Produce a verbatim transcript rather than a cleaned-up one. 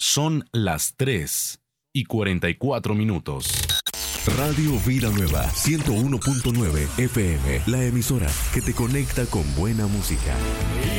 Son las tres y cuarenta y cuatro minutos. Radio Vida Nueva, ciento uno punto nueve F M, la emisora que te conecta con buena música.